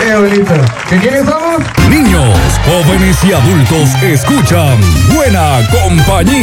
abuelito. ¿Que quiénes somos? Niños, jóvenes y adultos escuchan Buena Compañía.